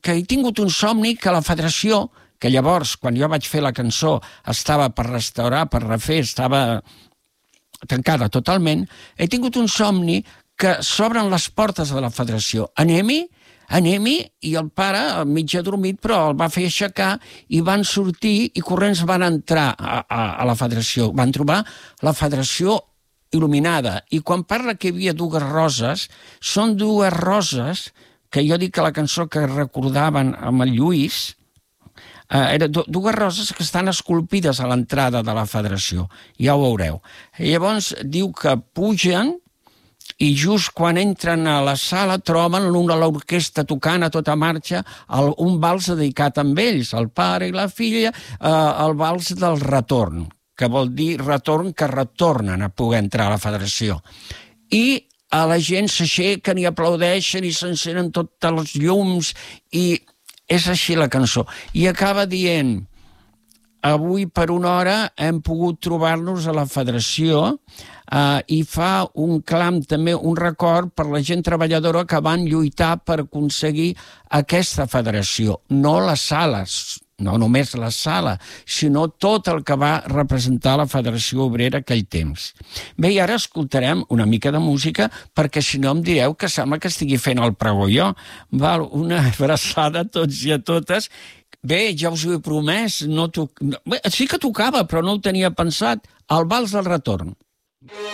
que he tingut un somni que la federació, que llavors, quan jo vaig fer la cançó, estava per restaurar, per refer, estava tancada totalment, he tingut un somni que s'obren les portes de la federació. Anem-hi, i el pare, mig adormit, però el va fer aixecar i van sortir i corrents van entrar a la federació. Van trobar la federació il·luminada. I quan parla que hi havia dues roses, són dues roses que jo dic que la cançó que recordaven amb el Lluís, eren dues roses que estan esculpides a l'entrada de la federació. Ja ho veureu. Llavors diu que pugen i just quan entren a la sala troben l'orquestra tocant a tota marxa un vals dedicat a ells, el pare i la filla, el vals del retorn, que vol dir retorn, que retornen a poder entrar a la federació. I a la gent s'aixequen i aplaudeixen i s'encenen tots els llums i és així la cançó. I acaba dient: avui per una hora hem pogut trobar-nos a la federació i fa un clam, també un record per la gent treballadora que van lluitar per aconseguir aquesta federació. No les sales, no només la sala, sinó tot el que va representar la Federació Obrera aquell temps. Bé, i ara escoltarem una mica de música perquè si no em direu que sembla que estigui fent el pregó jo. Val, una abraçada a tots i a totes. Bé, ja us ho he promès, sí que tocava, però no ho tenia pensat, el vals del retorn.